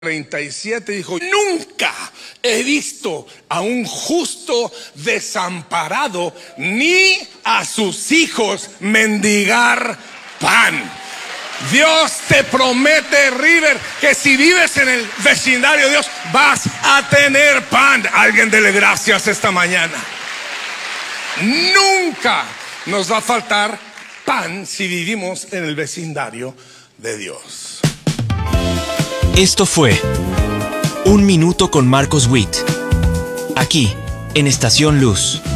37 dijo: nunca he visto a un justo desamparado, ni a sus hijos mendigar pan. Dios te promete, River, que si vives en el vecindario de Dios vas a tener pan. Alguien dele gracias esta mañana. Nunca nos va a faltar pan si vivimos en el vecindario de Dios. Esto fue Un Minuto con Marcos Witt, aquí en Estación Luz.